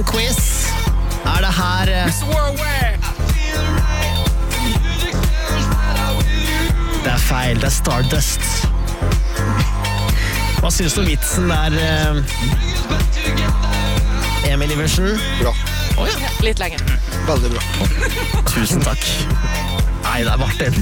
en quiz. Det her Det feil, det Stardust. Hva synes du om vitsen der, Emil Iversen? Bra. Ja. Litt lenger. Veldig bra. Tusen takk. Nei, det Martin.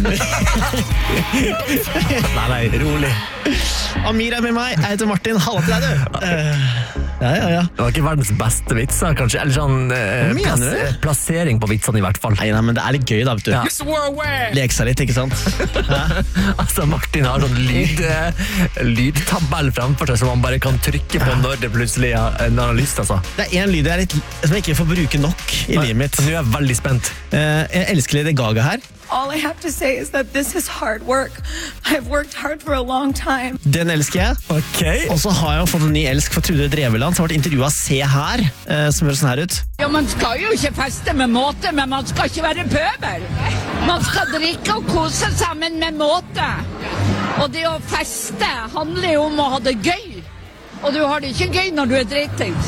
Nei, rolig. Amir med meg. Jeg heter Martin. Halla til deg, du. Ja. Det var ikke verdens beste vitser, kanskje. Eller sånn plassering på vitsene i hvert fall. Nei, men det litt gøy da, vet du. Ja. Lek seg litt, ikke sant? Altså, Martin har sånn lydtabell fremfor seg som han bare kan trykke på når det plutselig når han har lyst, altså. Det en lyd som jeg ikke får bruke nok i livet mitt. Nå jeg veldig spent. Jeg elsker Lady Gaga her. All I have to say is that this is hard work. I've worked hard for a long time. Den elsker jeg. Ok. Og så har jeg fått en ny elsk fra Trude Dreveland, som har vært intervjuet Se her, som hører sånn her ut. Ja, man skal jo ikke feste med måte, men man skal ikke være pøbel. Man skal drikke og kose sammen med måte. Og det å feste handler jo om å ha det gøy. Og du har det ikke gøy når du dritings.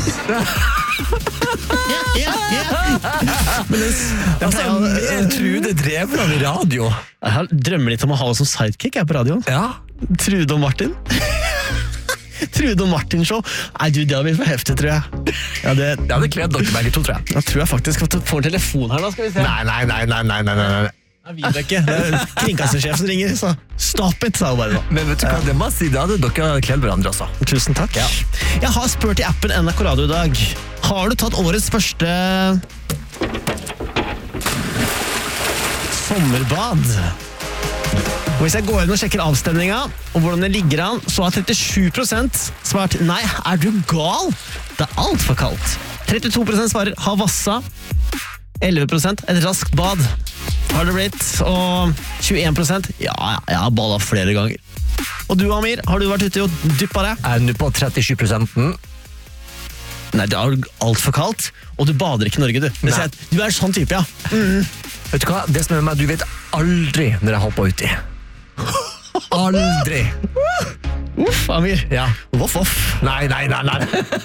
Ja. Men Trude Dreveland i radio. jeg drømmer litt om å ha det som sidekick på radioen. Ja. Trude og Martin. Trude og Martin show. Nei, du, det har blitt for heftig, tror jeg. Ja, det kledd dere begge to, tror jeg. Jeg tror jeg faktisk at du får en telefon her da, skal vi se. Nei. Jeg vil det ikke. Det kringkastersjef som ringer, så stop it, sa hun bare da. Men vet du hva, det må jeg si, da hadde dere kledd hverandre, altså. Tusen takk. Ja. Jeg har spurt i appen NRK Radio i dag. Har du tatt årets første sommerbad? Og hvis jeg går inn og sjekker avstemningen og hvordan det ligger an, så har 37% svart nei, du gal? Det alt for kaldt. 32% svarer ha vassa. 11% et raskt bad har det blitt, og 21% ja, jeg har badet flere ganger. Og du, Amir, har du vært ute og dyppet deg? Jeg er nå på 37%. Nei, det alt for kaldt, og du bader ikke i Norge, du. Du sånn type, ja. Vet du hva, det som er med meg, du vet aldri når jeg hopper uti. Aldri. Uff, Amir. Ja. Voff. Nei.